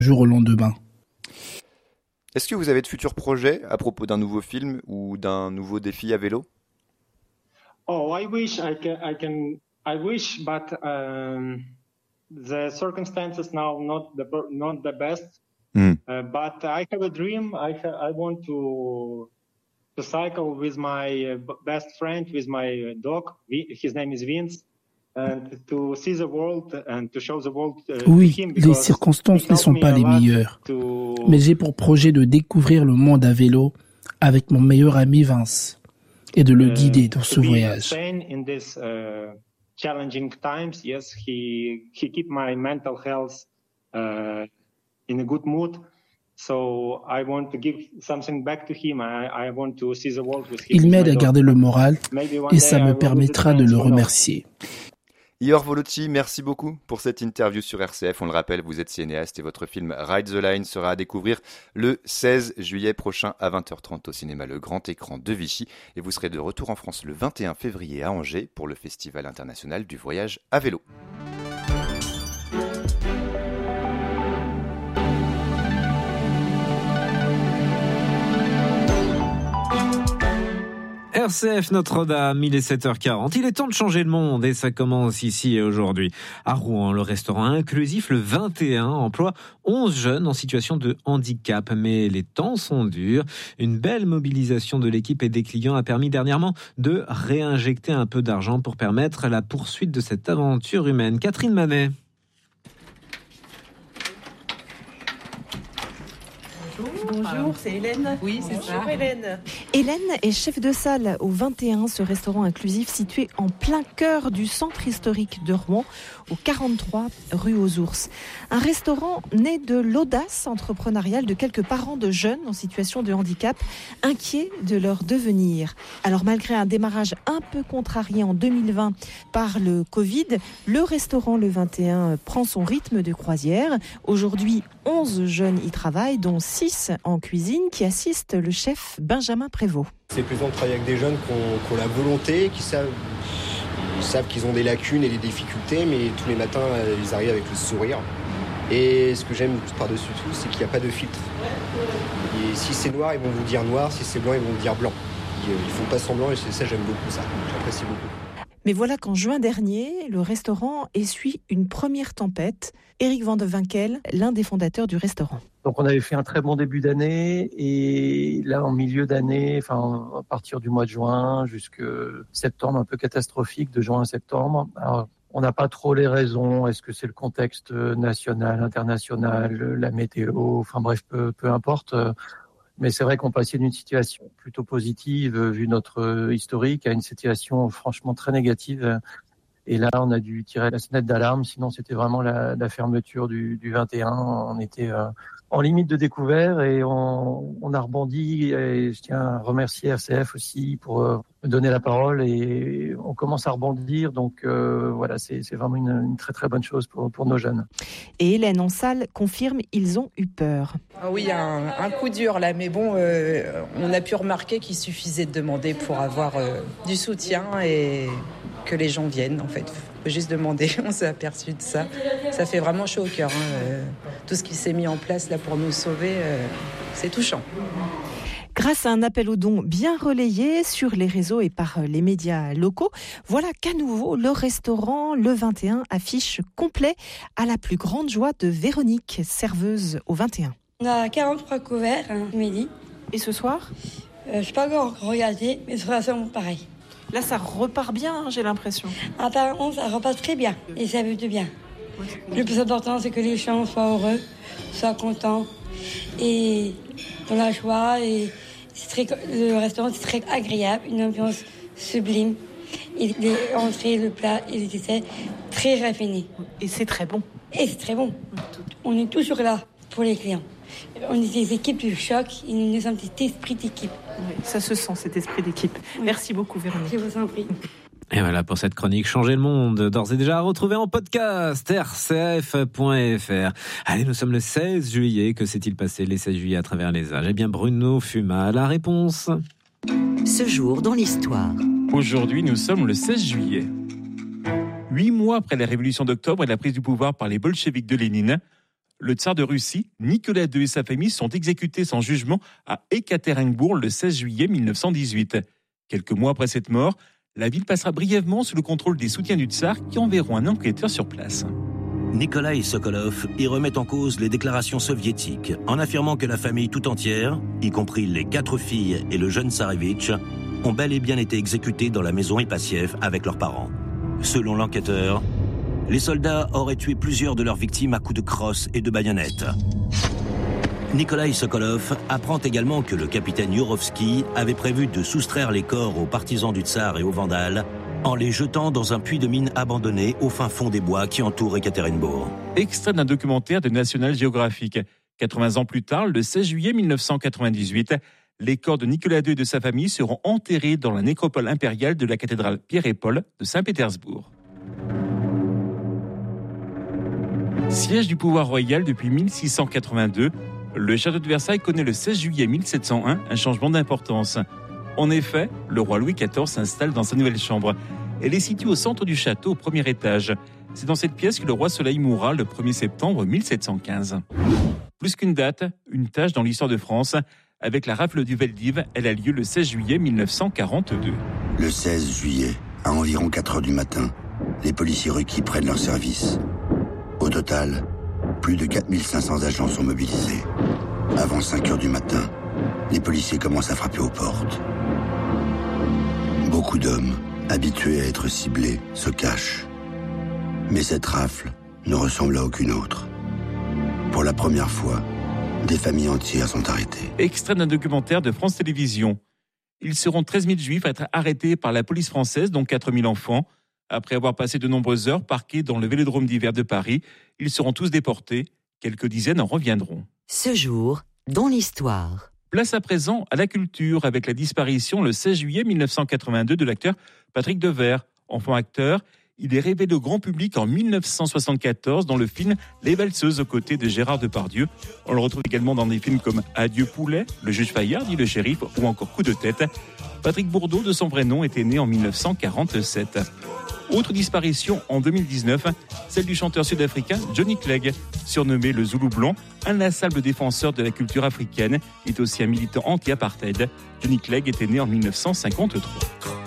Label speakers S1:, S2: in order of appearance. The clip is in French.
S1: jour au lendemain.
S2: Est-ce que vous avez de futurs projets à propos d'un nouveau film ou d'un nouveau défi à vélo?
S3: Oh, I wish I wish, but the circumstances now not the best. But I have a dream. I want to cycle with my best friend, with my dog. His name is Vince. And to see the world and to show the world
S1: Oui,
S3: to him,
S1: les circonstances ne sont pas les meilleures. Mais j'ai pour projet de découvrir le monde à vélo avec mon meilleur ami Vince et de le guider dans ce voyage.
S3: In this challenging times, yes, he keep my mental health in a good mood. So I want to give something back to him. I want to see the world with him.
S1: Il m'aide à garder le moral et ça me permettra de le remercier.
S2: Ihor Volucci, merci beaucoup pour cette interview sur RCF. On le rappelle, vous êtes cinéaste et votre film Ride the Line sera à découvrir le 16 juillet prochain à 20h30 au cinéma Le Grand Écran de Vichy. Et vous serez de retour en France le 21 février à Angers pour le Festival international du voyage à vélo.
S4: RCF Notre-Dame, il est 7h40. Il est temps de changer le monde et ça commence ici et aujourd'hui. À Rouen, le restaurant inclusif le 21 emploie 11 jeunes en situation de handicap. Mais les temps sont durs. Une belle mobilisation de l'équipe et des clients a permis dernièrement de réinjecter un peu d'argent pour permettre la poursuite de cette aventure humaine. Catherine Manet.
S5: Bonjour, c'est Hélène.
S6: Oui, c'est
S5: Bonjour
S6: ça.
S5: Hélène. Hélène est chef de salle au 21, ce restaurant inclusif situé en plein cœur du centre historique de Rouen, au 43 rue aux Ours. Un restaurant né de l'audace entrepreneuriale de quelques parents de jeunes en situation de handicap, inquiets de leur devenir. Alors malgré un démarrage un peu contrarié en 2020 par le Covid, le restaurant le 21 prend son rythme de croisière. Aujourd'hui, 11 jeunes y travaillent, dont 6 en cuisine, qui assistent le chef Benjamin Prévost.
S7: C'est plaisant de travailler avec des jeunes qui ont la volonté, qui savent qu'ils ont des lacunes et des difficultés, mais tous les matins, ils arrivent avec le sourire. Et ce que j'aime par-dessus tout, c'est qu'il n'y a pas de filtre. Et si c'est noir, ils vont vous dire noir, si c'est blanc, ils vont vous dire blanc. Ils ne font pas semblant et c'est ça, j'aime beaucoup ça. J'apprécie beaucoup.
S5: Mais voilà qu'en juin dernier, le restaurant essuie une première tempête. Éric Van de Winkel, l'un des fondateurs du restaurant.
S8: Donc on avait fait un très bon début d'année et là en milieu d'année, enfin à partir du mois de juin jusque septembre, un peu catastrophique de juin à septembre. Alors, on n'a pas trop les raisons. Est-ce que c'est le contexte national, international, la météo, enfin bref, peu importe. Mais c'est vrai qu'on passait d'une situation plutôt positive, vu notre historique, à une situation franchement très négative. Et là, on a dû tirer la sonnette d'alarme. Sinon, c'était vraiment la fermeture du 21. On était en limite de découvert et on a rebondi. Et je tiens à remercier RCF aussi pour me donner la parole. Et on commence à rebondir. Donc voilà, c'est vraiment une très très bonne chose pour nos jeunes.
S5: Et Hélène en salle confirme, ils ont eu peur.
S6: Oui, un coup dur là, mais bon, on a pu remarquer qu'il suffisait de demander pour avoir du soutien et que les gens viennent en fait. Il faut juste demander, on s'est aperçu de ça. Ça fait vraiment chaud au cœur. Tout ce qui s'est mis en place là pour nous sauver, c'est touchant.
S5: Grâce à un appel aux dons bien relayé sur les réseaux et par les médias locaux, voilà qu'à nouveau le restaurant Le 21 affiche complet à la plus grande joie de Véronique, serveuse au 21.
S9: On a 43 couverts midi.
S5: Et ce soir ?
S9: Je n'ai pas encore regardé, mais ce sera sûrement pareil.
S5: Là, ça repart bien, j'ai l'impression.
S9: Apparemment, ça repart très bien et ça veut tout bien. Le plus important, c'est que les gens soient heureux, soient contents et dans la joie. Et le restaurant, c'est très agréable, une ambiance sublime. Et les entrées, le plat et les desserts, très raffinés.
S5: Et c'est très bon.
S9: Et c'est très bon. On est toujours là pour les clients. On est des équipes du choc et nous sommes des esprits d'équipe.
S5: Oui, ça se sent, cet esprit d'équipe. Oui. Merci beaucoup, Véronique.
S9: Je vous en prie.
S4: Et voilà pour cette chronique Changer le monde, d'ores et déjà à retrouver en podcast, rcf.fr. Allez, nous sommes le 16 juillet. Que s'est-il passé les 16 juillet à travers les âges ? Eh bien, Bruno Fuma a la réponse.
S10: Ce jour dans l'histoire.
S11: Aujourd'hui, nous sommes le 16 juillet. 8 mois après la révolution d'octobre et la prise du pouvoir par les bolcheviks de Lénine, Le tsar de Russie, Nicolas II et sa famille sont exécutés sans jugement à Ekaterinbourg le 16 juillet 1918. Quelques mois après cette mort, la ville passera brièvement sous le contrôle des soutiens du tsar qui enverront un enquêteur sur place.
S12: Nikolaï Sokolov y remet en cause les déclarations soviétiques en affirmant que la famille tout entière, y compris les 4 filles et le jeune tsarevitch, ont bel et bien été exécutés dans la maison Ipassiev avec leurs parents. Selon l'enquêteur, les soldats auraient tué plusieurs de leurs victimes à coups de crosse et de baïonnettes. Nikolaï Sokolov apprend également que le capitaine Yurovsky avait prévu de soustraire les corps aux partisans du tsar et aux vandales en les jetant dans un puits de mine abandonné au fin fond des bois qui entourent Ekaterinbourg.
S11: Extrait d'un documentaire de National Geographic. 80 ans plus tard, le 16 juillet 1998, les corps de Nicolas II et de sa famille seront enterrés dans la nécropole impériale de la cathédrale Pierre et Paul de Saint-Pétersbourg. Siège du pouvoir royal depuis 1682, le château de Versailles connaît le 16 juillet 1701 un changement d'importance. En effet, le roi Louis XIV s'installe dans sa nouvelle chambre. Elle est située au centre du château, au premier étage. C'est dans cette pièce que le roi Soleil mourra le 1er septembre 1715. Plus qu'une date, une tâche dans l'histoire de France. Avec la rafle du Veldiv, elle a lieu le 16 juillet 1942.
S13: Le 16 juillet, à environ 4 heures du matin, les policiers requis prennent leur service. Au total, plus de 4500 agents sont mobilisés. Avant 5 heures du matin, les policiers commencent à frapper aux portes. Beaucoup d'hommes, habitués à être ciblés, se cachent. Mais cette rafle ne ressemble à aucune autre. Pour la première fois, des familles entières sont arrêtées.
S11: Extrait d'un documentaire de France Télévisions. Ils seront 13 000 juifs à être arrêtés par la police française, dont 4 000 enfants. Après avoir passé de nombreuses heures parqués dans le Vélodrome d'hiver de Paris, ils seront tous déportés. Quelques dizaines en reviendront.
S10: Ce jour, dans l'histoire.
S11: Place à présent à la culture avec la disparition le 16 juillet 1982 de l'acteur Patrick Devers. Enfant acteur, il est révélé au grand public en 1974 dans le film Les Valseuses aux côtés de Gérard Depardieu. On le retrouve également dans des films comme Adieu Poulet, Le Juge Fayard, dit le shérif, ou encore Coup de tête. Patrick Bourdeau, de son vrai nom, était né en 1947. Autre disparition en 2019, celle du chanteur sud-africain Johnny Clegg, surnommé le Zoulou Blanc, inlassable défenseur de la culture africaine, est aussi un militant anti-apartheid. Johnny Clegg était né en 1953.